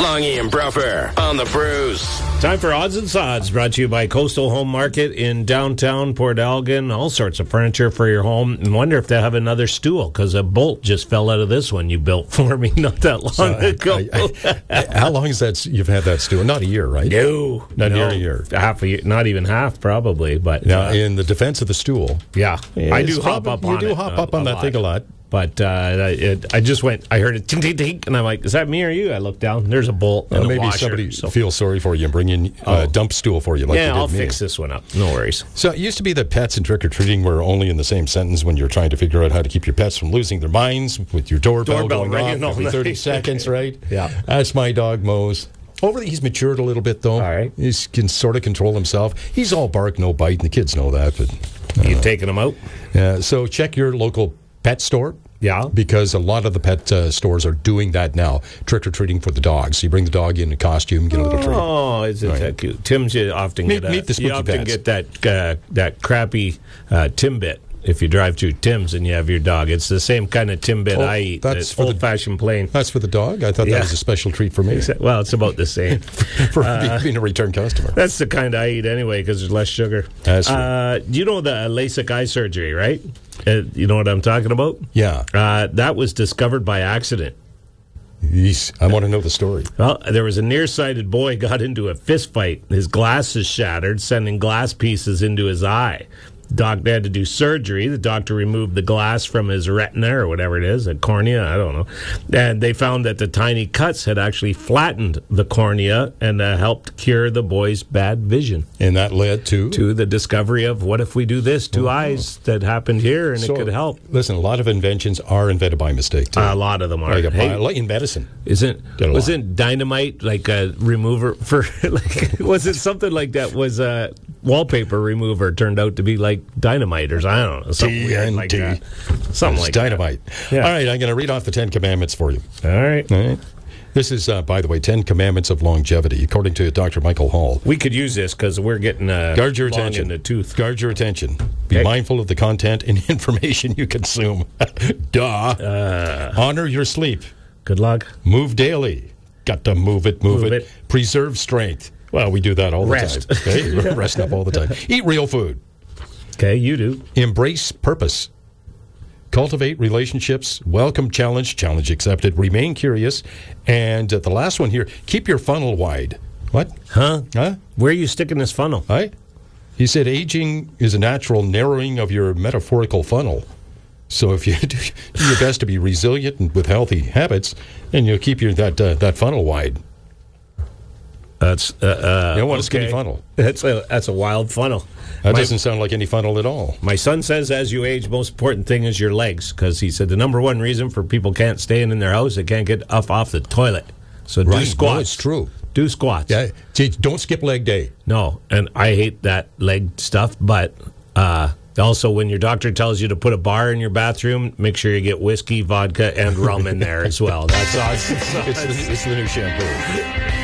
Longy and Bruffer on the Brews. Time for Odds and Sods, brought to you by Coastal Home Market in downtown Port Elgin. All sorts of furniture for your home. And wonder if they have another stool, because a bolt just fell out of this one you built for me not that long ago. How long is that you've had that stool? Not a year, right? No. Not near a year. Half a year. Not even half, probably. But now, in the defense of the stool. Yeah. I do hop up on it. You do hop up on that thing a lot. But I just went, I heard it, tink, tink, tink, and I'm like, is that me or you? I look down, there's a bolt and maybe a washer. Somebody feels sorry for you and bring in a dump stool for you. Like yeah, you did I'll me. fix this one up. No worries. So it used to be that pets and trick-or-treating were only in the same sentence when you're trying to figure out how to keep your pets from losing their minds with your doorbell going off every 30 seconds, right? Yeah. That's my dog, Mose. He's matured a little bit, though. All right. He can sort of control himself. He's all bark, no bite, and the kids know that. But You taking him out? so check your local pet store. Yeah. Because a lot of the pet stores are doing that now, trick-or-treating for the dogs. So you bring the dog in costume, get a little treat. Oh, isn't that cute? Tim's, you often Meet the spooky you often pets. get that crappy Timbit. If you drive through Tim's and you have your dog, it's the same kind of Timbit I eat. That's for old-fashioned plain. That's for the dog? I thought that was a special treat for me. Well, it's about the same. For being a return customer. That's the kind I eat anyway because there's less sugar. That's true. You know the LASIK eye surgery, right? You know what I'm talking about? Yeah. That was discovered by accident. Yes, I want to know the story. Well, there was a nearsighted boy got into a fist fight. His glasses shattered, sending glass pieces into his eye. Doctor had to do surgery. The doctor removed the glass from his retina or whatever it is, a cornea, I don't know. And they found that the tiny cuts had actually flattened the cornea and helped cure the boy's bad vision. And that led to the discovery of what if we do this to eyes that happened here and it could help. Listen, a lot of inventions are invented by mistake, too. A lot of them are. Like in medicine. Wasn't dynamite like a remover for, was it something like that? Was a wallpaper remover turned out to be like dynamite or I don't know, something weird like that. Something like dynamite. That. Yeah. All right, I'm going to read off the 10 Commandments for you. All right. This is, by the way, 10 Commandments of Longevity, according to Dr. Michael Hall. We could use this because we're getting guard your long attention. in the tooth. Guard your attention. Be mindful of the content and information you consume. Honor your sleep. Good luck. Move daily. Got to move it. Preserve strength. Well, we do that all the time. Okay? Rest up all the time. Eat real food. Okay, you do. Embrace purpose. Cultivate relationships. Welcome challenge. Challenge accepted. Remain curious. And the last one here, keep your funnel wide. What? Huh? Where are you sticking this funnel? Right? He said aging is a natural narrowing of your metaphorical funnel. So if you do your best to be resilient and with healthy habits, then you'll keep that funnel wide. That's you don't want a skinny funnel. That's a wild funnel. That doesn't sound like any funnel at all. My son says as you age, most important thing is your legs, because he said the number one reason for people can't stay in their house, they can't get up off the toilet. So do squats. No, it's true. Do squats. Yeah, don't skip leg day. No, and I hate that leg stuff, but also when your doctor tells you to put a bar in your bathroom, make sure you get whiskey, vodka, and rum in there as well. That's awesome. It's the new shampoo.